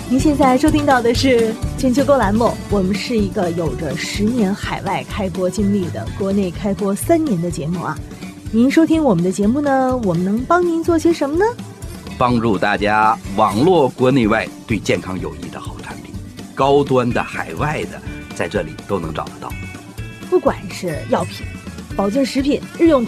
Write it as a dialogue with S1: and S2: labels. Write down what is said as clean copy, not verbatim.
S1: 您现在收听到的是全球购栏目，我们是一个有着10年海外开播经历的国内开播3年的节目啊。您收听我们的节目呢，我们能帮您做些什么呢？
S2: 帮助大家网络国内外对健康有益的好产品，高端的海外的在这里都能找得到。
S1: 不管是药品、保健食品、日用品